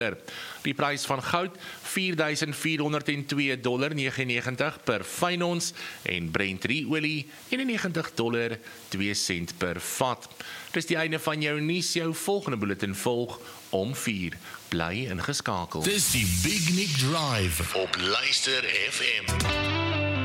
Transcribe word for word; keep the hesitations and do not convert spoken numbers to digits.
Die prys van goud vier duisend vier honderd twee dollar negenennegentig per fyn ons en Brent olie eenennegentig dollar twee sent per vat. Dis die einde van jou nuus, jou volgende bulletin volg om vier. Bly ingeskakel. Dis die Big Nick Drive op Luister F M.